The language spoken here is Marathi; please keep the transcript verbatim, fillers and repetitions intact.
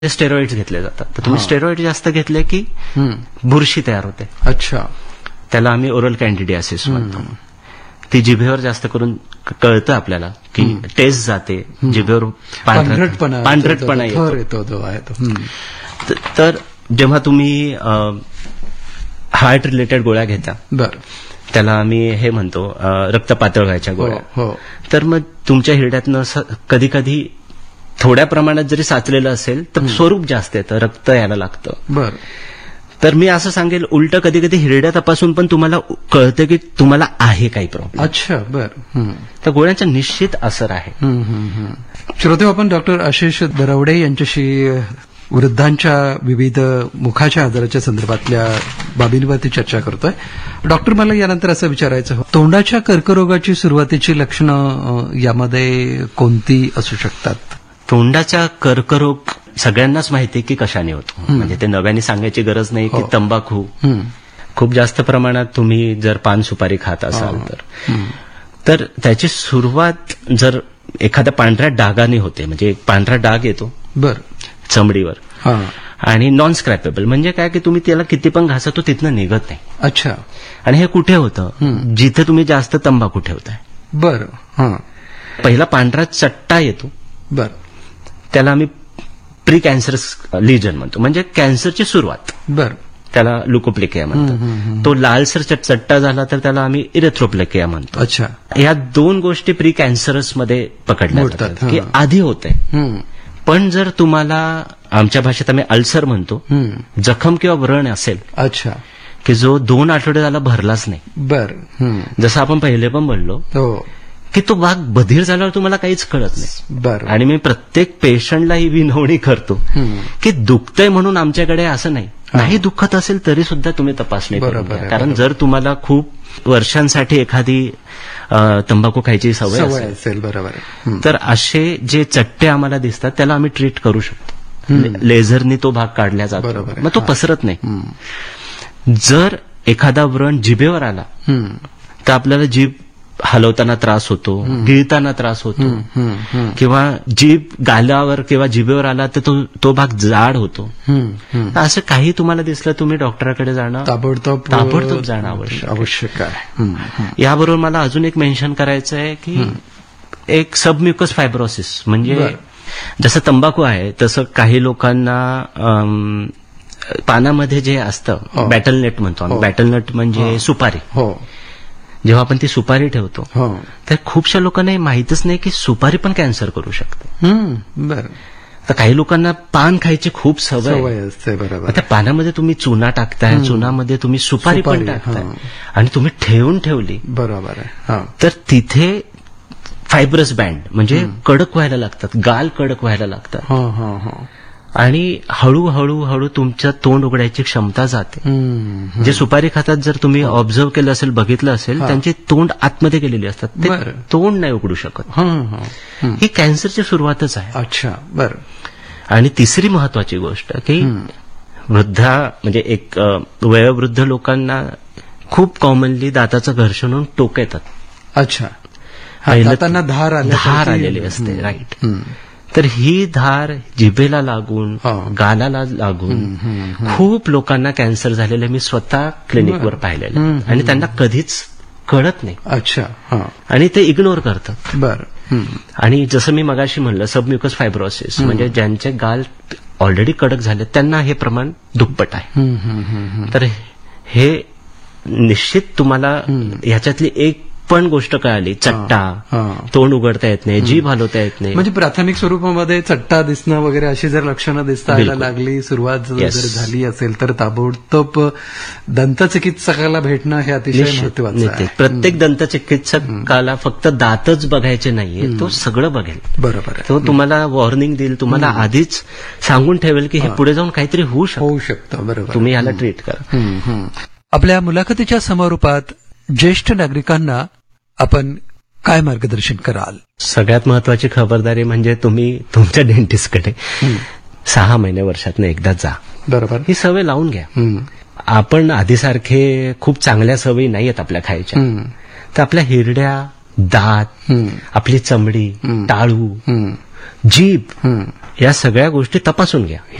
स्टेरॉइड्स घेतले जातात. तर तुम्ही स्टेरॉइड जास्त घेतले की बुरशी तयार होते. अच्छा. त्याला आम्ही ओरल कॅन्डिडियासिस म्हणतो. ती जिभेवर जास्त करून कळतं आपल्याला की टेस्ट जाते, जिभेवर पांढरटपणा पांढरटपणा येतो. तर जेव्हा तुम्ही हार्ट रिलेटेड गोळ्या घेता, बर, त्याला आम्ही हे म्हणतो रक्त पातळ व्हायच्या गोळ्या. हो. तर मग तुमच्या हिरड्यातनं कधी कधी थोड्या प्रमाणात जरी साचलेलं असेल तर स्वरूप जास्त येतं, रक्त यायला लागतं. बर. तर मी असं सांगेल, उलट कधी कधी हिरड्या तपासून पण तुम्हाला कळतं की तुम्हाला आहे काही प्रॉब्लेम. अच्छा. बर. त्या गोळ्यांचा निश्चित असर आहे. श्रोते, आपण डॉक्टर आशिष दरवडे यांच्याशी वृद्धांच्या विविध मुखाच्या आजाराच्या संदर्भातल्या बाबींवरती चर्चा करतोय. डॉक्टर, मला यानंतर असं विचारायचं होतं, तोंडाच्या कर्करोगाची सुरुवातीची लक्षणं यामध्ये कोणती असू शकतात? तोंडाचा कर्करोग सगळ्यांनाच माहिती आहे की कशाने होतो. म्हणजे ते नव्याने सांगायची गरज नाही की तंबाखू, खूप जास्त प्रमाणात तुम्ही जर पान सुपारी खात असाल तर तर त्याची सुरुवात जर एखाद्या पांढऱ्या डागाने होते. म्हणजे एक पांढरा डाग येतो बर चमडीवर, आणि नॉन स्क्रॅपेबल म्हणजे काय की तुम्ही त्याला किती पण घासा तो तिथनं निघत नाही. अच्छा. आणि हे कुठे होतं? जिथे तुम्ही जास्त तंबाखू ठेवताय. बर. पहिला पांढरा चट्टा येतो, बर, त्याला आम्ही प्री कॅन्सरस लिजन म्हणतो, म्हणजे कॅन्सरची सुरुवात. बर. त्याला ल्युकोप्लेकिया म्हणतो. तो लालसर चट्टा झाला तर त्याला आम्ही इरेथ्रोप्लेकिया म्हणतो. अच्छा. या दोन गोष्टी प्री कॅन्सरस मध्ये पकडल्या जातात की आधी होते. पण जर तुम्हाला, आमच्या भाषेत आम्ही अल्सर म्हणतो, जखम किंवा व्रण असेल, अच्छा, की जो दोन आठवडे झाला भरलाच नाही. बर. जसं आपण पहिले पण बोललो की तो भाग बधीर झाल्यावर तुम्हाला काहीच कळत नाही. बर. आणि मी प्रत्येक पेशंटला ही विनवणी करतो की दुखतंय म्हणून आमच्याकडे असं नाही, नाही दुखत असेल तरी सुद्धा तुम्ही तपासणी करून घ्या. कारण जर तुम्हाला खूप वर्षांसाठी एखादी तंबाखू खायची सवय असेल, बरोबर, तर असे जे चट्टे आम्हाला दिसतात त्याला आम्ही ट्रीट करू शकतो. लेझरनी तो भाग काढला जातो, मग तो पसरत नाही. जर एखादा व्रण जिभेवर आला तर आपल्याला जीभ हलवताना त्रास होतो, गिळताना त्रास होतो, किंवा जीभ गालावर किंवा जिभेवर आला तर तो तो भाग जाड होतो. असं काही तुम्हाला दिसलं तुम्ही डॉक्टराकडे जाणं ताबडतोब ताबडतोब जाणं आवश्यक आवश्यक आहे. याबरोबर मला अजून एक मेन्शन करायचं आहे की एक सबम्युकस फायब्रोसिस, म्हणजे जसं तंबाखू आहे तसं काही लोकांना पानामध्ये जे असतं बॅटलनट म्हणतो आम्ही. बॅटलनट म्हणजे सुपारी. हो. जेव्हा आपण ती सुपारी ठेवतो तर खूपशा लोकांना हे माहीतच नाही की सुपारी पण कॅन्सर करू शकते. बरं. तर काही लोकांना पान खायची खूप सवय असते. बरोबर. त्या पानामध्ये तुम्ही चुना टाकताय, चुनामध्ये तुम्ही सुपारी पण टाकताय आणि तुम्ही ठेवून ठेवली, बरोबर आहे, तर तिथे फायब्रस बँड म्हणजे कडक व्हायला लागतात, गाल कडक व्हायला लागतात, आणि हळूहळू हळू तुमच्या तोंड उघडायची क्षमता जाते. जे सुपारी खातात जर तुम्ही ऑब्झर्व केलं असेल, बघितलं असेल, त्यांची तोंड आतमध्ये गेलेली असतात, ते तोंड नाही उघडू शकत. ही कॅन्सरची सुरुवातच आहे. अच्छा. बरं. आणि तिसरी महत्वाची गोष्ट की वृद्धा म्हणजे एक वयोवृद्ध लोकांना खूप कॉमनली दाताचं घर्षण होऊन टोक येतात. अच्छा. दातांना धार धार आलेली असते. राईट. तर ही धार जिभेला लागून, गालाला लागून खूप लोकांना कॅन्सर झालेले मी स्वतः क्लिनिकवर पाहिलेलं, आणि त्यांना कधीच कळत नाही. अच्छा. आणि ते इग्नोर करतात. बरं. आणि जसं मी मगाशी म्हणलं, सबम्युकस फायब्रोसिस म्हणजे ज्यांचे गाल ऑलरेडी कडक झाले त्यांना हे प्रमाण दुप्पट आहे. तर हे निश्चित तुम्हाला ह्याच्यातली एक पण गोष्ट कळाली, चट्टा, तोंड उघडता येत नाही, जीभ हलवता येत नाही. म्हणजे प्राथमिक स्वरूपामध्ये चट्टा दिसणं वगैरे अशी जर लक्षणं दिसता यायला लागली, सुरुवात जर झाली असेल तर ताबडतोब दंतचिकित्सकाला भेटणं हे अतिशय महत्वाचं आहे. प्रत्येक दंतचिकित्सकाला फक्त दातच बघायचे नाहीये, तो सगळं बघेल. बरोबर. तो तुम्हाला वॉर्निंग देईल, तुम्हाला आधीच सांगून ठेवेल की हे पुढे जाऊन काहीतरी होऊ शकतं. होऊ शकतं. बरोबर. तुम्ही याला ट्रीट करा. आपल्या मुलाखतीच्या समारोपात ज्येष्ठ नागरिकांना आपण काय मार्गदर्शन कराल? सगळ्यात महत्वाची खबरदारी म्हणजे तुम्ही तुमच्या डेंटिस्टकडे सहा महिने वर्षातनं एकदा जा. बरोबर. ही सवय लावून घ्या. आपण आधीसारखे खूप चांगल्या सवयी नाही आहेत आपल्या खायच्या, तर आपल्या हिरड्या, दात, आपली चमडी, टाळू जीभ या सगळ्या गोष्टी तपासून घ्या.